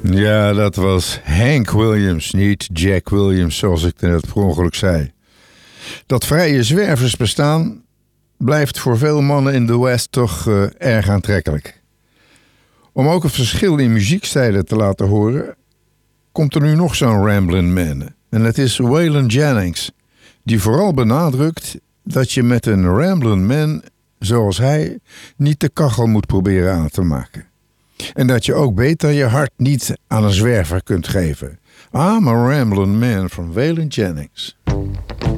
Ja, dat was Hank Williams, niet Jack Williams, zoals ik net per ongeluk zei. Dat vrije zwerversbestaan blijft voor veel mannen in de West toch erg aantrekkelijk. Om ook het verschil in muziekstijlen te laten horen, komt er nu nog zo'n Ramblin' Man. En het is Waylon Jennings, die vooral benadrukt dat je met een Ramblin' Man zoals hij niet de kachel moet proberen aan te maken. En dat je ook beter je hart niet aan een zwerver kunt geven. I'm a Ramblin' Man van Waylon Jennings.